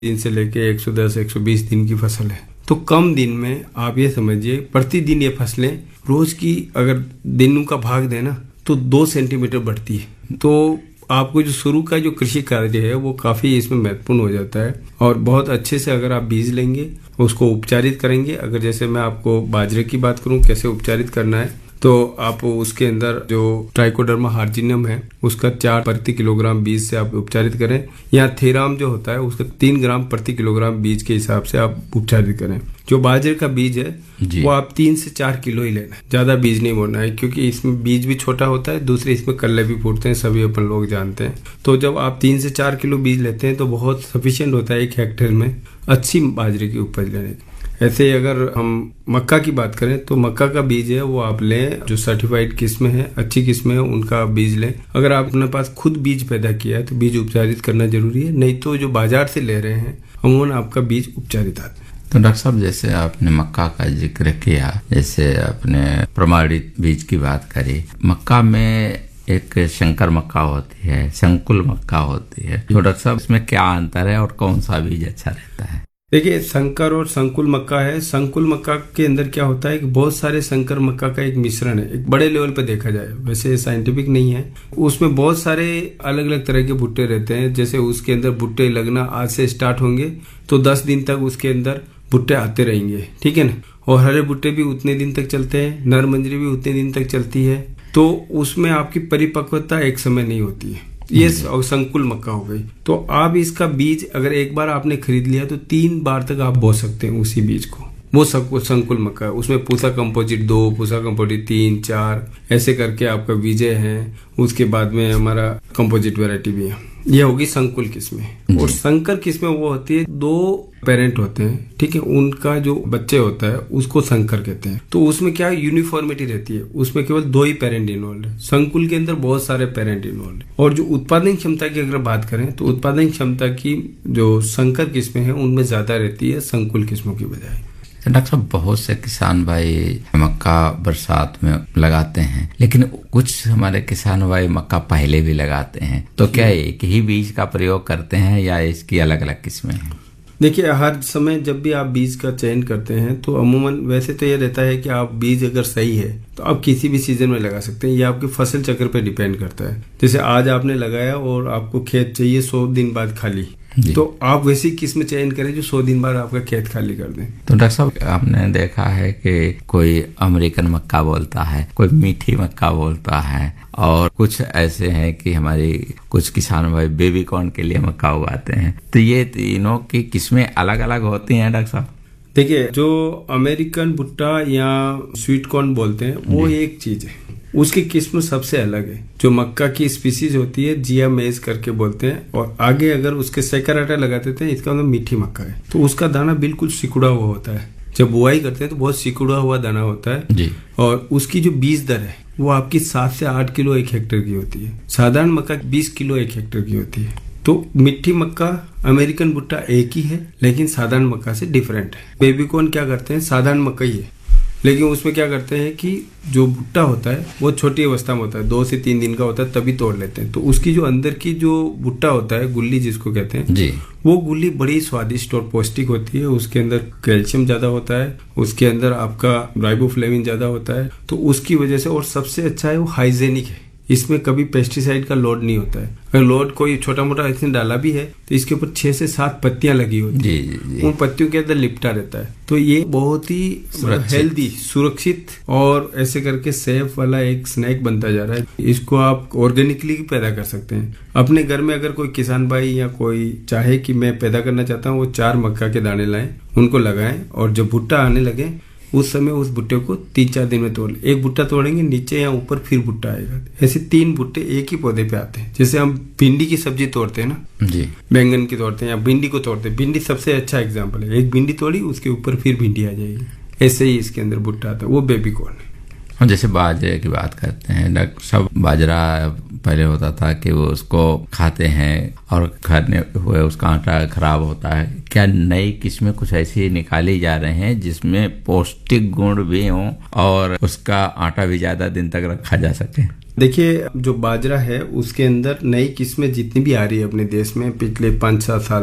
दिन से लेके 110 120 दिन की फसल है। तो कम दिन में आप ये समझिए प्रतिदिन ये फसलें रोज की अगर दिनों का भाग देना तो 2 सेंटीमीटर बढ़ती है। तो आपको जो शुरू का जो कृषि कार्य है वो काफी इसमें महत्वपूर्ण हो जाता है। और बहुत अच्छे से अगर आप बीज लेंगे उसको उपचारित करेंगे। अगर जैसे मैं आपको बाजरे की बात करूं कैसे उपचारित करना है, तो आप उसके अंदर जो ट्राइकोडर्मा हार्जिनियम है उसका 4 प्रति किलोग्राम बीज से आप उपचारित करें, या थेराम जो होता है उसका 3 ग्राम प्रति किलोग्राम बीज के हिसाब से आप उपचारित करें। जो बाजरे का बीज है वो आप 3 से 4 किलो ही लेना है, ज्यादा बीज नहीं बोना है, क्योंकि इसमें बीज भी छोटा होता है, दूसरे इसमें कल्ले भी फूटते हैं, सभी अपन लोग जानते हैं। तो जब आप 3 से 4 किलो बीज लेते हैं तो बहुत सफिशिएंट होता है 1 हेक्टेयर में अच्छी बाजरे की उपज लेने की। ऐसे ही अगर हम मक्का की बात करें तो मक्का का बीज है वो आप लें जो सर्टिफाइड किस्में हैं, अच्छी किस्में हैं, उनका बीज लें। अगर आप अपने पास खुद बीज पैदा किया है तो बीज उपचारित करना जरूरी है, नहीं तो जो बाजार से ले रहे हैं अमूमन आपका बीज उपचारित आता है। तो डॉक्टर साहब जैसे आपने मक्का का जिक्र किया, जैसे आपने प्रमाणित बीज की बात करी, मक्का में एक शंकर मक्का होती है, संकुल मक्का होती है, तो डॉक्टर साहब इसमें क्या अंतर है और कौन सा बीज अच्छा रहता है? देखिए संकर और संकुल मक्का है। संकुल मक्का के अंदर क्या होता है कि बहुत सारे संकर मक्का का एक मिश्रण है, एक बड़े लेवल पे देखा जाए, वैसे साइंटिफिक नहीं है। उसमें बहुत सारे अलग अलग तरह के भुट्टे रहते हैं। जैसे उसके अंदर भुट्टे लगना आज से स्टार्ट होंगे तो 10 दिन तक उसके अंदर भुट्टे आते रहेंगे, ठीक है ना। और हरे भुट्टे भी उतने दिन तक चलते हैं, नर मंजरी भी उतने दिन तक चलती है। तो उसमें आपकी परिपक्वता एक समय नहीं होती है। ये संकुल मक्का हो गई। तो आप इसका बीज अगर एक बार आपने खरीद लिया तो 3 बार तक आप बो सकते हैं उसी बीज को। वो सब संकुल मक्का है। उसमें पूसा कंपोजिट 2, पूसा कंपोजिट 3, 4 ऐसे करके आपका विजय है। उसके बाद में हमारा कंपोजिट वैरायटी भी है। ये होगी संकुल किस्में। और संकर किस्में वो होती है 2 पेरेंट होते हैं, ठीक है, उनका जो बच्चे होता है उसको संकर कहते हैं। तो उसमें क्या यूनिफॉर्मिटी रहती है, उसमें केवल 2 ही पेरेंट इन्वॉल्व है। संकुल के अंदर बहुत सारे पेरेंट इन्वॉल्व है। और जो उत्पादन क्षमता की अगर बात करें तो उत्पादन क्षमता की जो संकर किस्में हैं उनमें ज्यादा रहती है संकुल किस्मों की बजाय। डॉक्टर साहब बहुत से किसान भाई मक्का बरसात में लगाते हैं, लेकिन कुछ हमारे किसान भाई मक्का पहले भी लगाते हैं, तो क्या एक ही बीज का प्रयोग करते हैं या इसकी अलग अलग किस्में हैं? देखिए हर समय जब भी आप बीज का चयन करते हैं तो अमूमन वैसे तो ये रहता है कि आप बीज अगर सही है तो आप किसी भी सीजन में लगा सकते हैं। ये आपके फसल चक्र पे डिपेंड करता है। जैसे आज आपने लगाया और आपको खेत चाहिए 100 दिन बाद खाली, तो आप वैसी किस्म चयन करें जो 100 दिन बाद आपका खेत खाली कर दें। तो डॉक्टर साहब आपने देखा है कि कोई अमेरिकन मक्का बोलता है, कोई मीठी मक्का बोलता है, और कुछ ऐसे हैं कि हमारी कुछ किसान भाई बेबी कॉर्न के लिए मक्का उगाते हैं। तो ये तीनों की किस्में अलग अलग होती हैं डॉक्टर साहब? देखिए जो अमेरिकन भुट्टा या स्वीट कॉर्न बोलते हैं वो एक चीज है, उसकी किस्म सबसे अलग है। जो मक्का की स्पीसीज होती है जिया मेज करके बोलते हैं, और आगे अगर उसके सेकराटा लगा देते हैं इसका मतलब मीठी मक्का है। तो उसका दाना बिल्कुल सिकुड़ा हुआ होता है। जब बुआई करते हैं तो बहुत सिकुड़ा हुआ दाना होता है जी। और उसकी जो बीज दर है वो आपकी 7 से 8 किलो 1 हेक्टेयर की होती है। साधारण मक्का 20 किलो 1 हेक्टेयर की होती है। तो मिट्टी मक्का अमेरिकन भुट्टा एक ही है लेकिन साधारण मक्का से डिफरेंट है। बेबी कॉर्न क्या करते हैं, साधारण मक्का ही है लेकिन उसमें क्या करते हैं कि जो भुट्टा होता है वो छोटी अवस्था में होता है, 2 से 3 दिन का होता है, तभी तोड़ लेते हैं। तो उसकी जो अंदर की जो भुट्टा होता है, गुल्ली जिसको कहते हैं जी, वो गुल्ली बड़ी स्वादिष्ट और पौष्टिक होती है। उसके अंदर कैल्शियम ज्यादा होता है, उसके अंदर आपका राइबोफ्लेविन ज्यादा होता है। तो उसकी वजह से, और सबसे अच्छा है वो हाइजेनिक है। इसमें कभी पेस्टिसाइड का लोड नहीं होता है। अगर लोड कोई छोटा मोटा इसने डाला भी है तो इसके ऊपर 6 से 7 पत्तियां लगी होती है, उन पत्तियों के अंदर लिपटा रहता है। तो ये बहुत ही हेल्दी, सुरक्षित और ऐसे करके सेफ वाला एक स्नैक बनता जा रहा है। इसको आप ऑर्गेनिकली पैदा कर सकते हैं अपने घर में। अगर कोई किसान भाई या कोई चाहे कि मैं पैदा करना चाहता हूँ, वो 4 मक्का के दाने लाएं, उनको लगाएं, और जब भुट्टा आने लगे उस समय उस भुट्टे को 3-4 दिन में तोड़। एक भुट्टा तोड़ेंगे नीचे या ऊपर फिर भुट्टा आएगा। ऐसे 3 भुट्टे एक ही पौधे पे आते हैं। जैसे हम भिंडी की सब्जी तोड़ते हैं ना जी, बैंगन की तोड़ते हैं या भिंडी को तोड़ते हैं। भिंडी सबसे अच्छा एग्जाम्पल है। एक भिंडी तोड़ी उसके ऊपर फिर भिंडी आ जाएगी। ऐसे ही इसके अंदर भुट्टा आता है, वो बेबी कॉर्न है। हम जैसे बाजरे की बात करते हैं डॉक्टर साहब, बाजरा पहले होता था कि वो उसको खाते हैं और खाने हुए उसका आटा खराब होता है। क्या नई किस्में कुछ ऐसी निकाली जा रहे हैं जिसमें पौष्टिक गुण भी हों और उसका आटा भी ज्यादा दिन तक रखा जा सके? देखिए जो बाजरा है उसके अंदर नई किस्में जितनी भी आ रही है अपने देश में पिछले 5-7 साल में,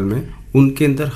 उनके अंदर